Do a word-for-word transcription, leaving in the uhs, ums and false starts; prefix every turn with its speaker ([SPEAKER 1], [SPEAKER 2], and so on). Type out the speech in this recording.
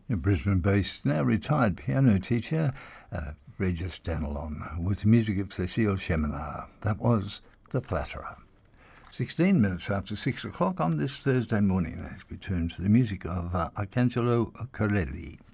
[SPEAKER 1] A Brisbane-based, now retired piano teacher, uh, Regis Danelon, with the music of Cecile Cheminade. That was The Flatterer. Sixteen minutes after six o'clock on this Thursday morning, as we turn to the music of uh, Arcangelo Corelli.